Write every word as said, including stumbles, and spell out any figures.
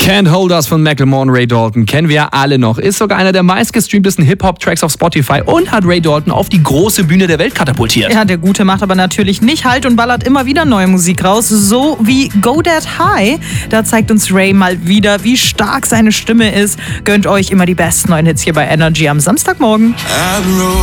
Can't Hold Us von Macklemore und Ray Dalton kennen wir alle noch. Ist sogar einer der meistgestreamtesten Hip-Hop-Tracks auf Spotify und hat Ray Dalton auf die große Bühne der Welt katapultiert. Ja, der Gute macht aber natürlich nicht Halt und ballert immer wieder neue Musik raus, so wie Go That High. Da zeigt uns Ray mal wieder, wie stark seine Stimme ist. Gönnt euch immer die besten neuen Hits hier bei Energy am Samstagmorgen.